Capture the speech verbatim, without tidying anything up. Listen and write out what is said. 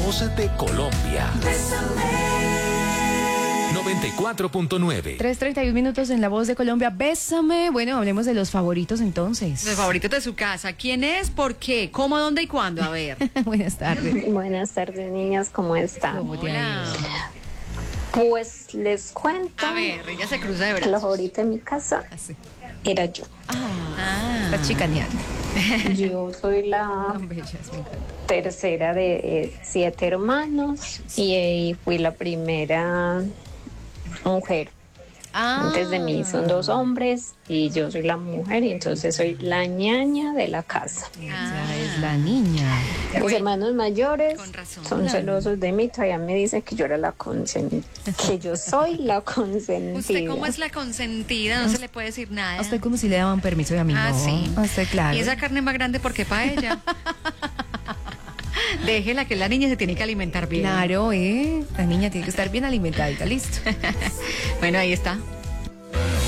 voz de Colombia. noventa y cuatro punto nueve. tres treinta y un minutos en La Voz de Colombia. Bésame. Bueno, hablemos de los favoritos entonces. Los favoritos de su casa. ¿Quién es? ¿Por qué? ¿Cómo, dónde y cuándo? A ver. Buenas tardes. Buenas tardes, niñas, ¿cómo están? ¿Cómo te ha ido? Pues les cuento. A ver, ella se cruza de que brazos. la favorita en mi casa Así. era yo. Ah. La chicaneada. Yo soy la Tan bellas, me encanta. tercera de eh, siete hermanos y, eh, fui la primera mujer. Ah. Antes de mí son dos hombres y yo soy la mujer y entonces soy la ñaña de la casa. Esa es la niña. Mis Bueno, hermanos mayores con razón. son celosos de mí, todavía me dicen que yo era la consentida, que yo soy la consentida. ¿Usted cómo es la consentida? No se le puede decir nada. A usted como si le daban permiso y a mí Ah, no. sí. A usted, claro. Y esa carne más grande porque para ella. Déjela, que la niña se tiene que alimentar bien. Claro, ¿eh? La niña tiene que estar bien alimentadita, listo. Bueno, ahí está.